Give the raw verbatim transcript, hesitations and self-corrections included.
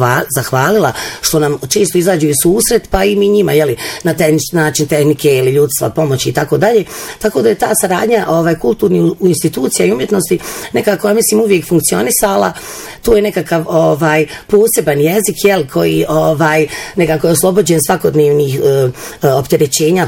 zahval, zahvalila što nam često izađu u susret, pa i mi njima, jeli, na taj način tehnike ili ljudstva, pomoći i tako dalje. Tako da je ta saradnja ovaj, kulturni u, u institucija i umjetnosti nekako, ja mislim, uvijek funkcionisala. Tu je nekakav ovaj, poseban jezik, jel, koji ovaj, nekako je oslobođen svakodnevnih uh, opterećenja